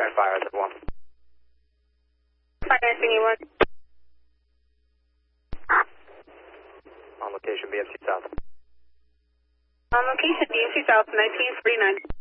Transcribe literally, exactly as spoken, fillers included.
Return fire at one. Financing E one. On location B M C South. On location B M C South, nineteen forty-nine.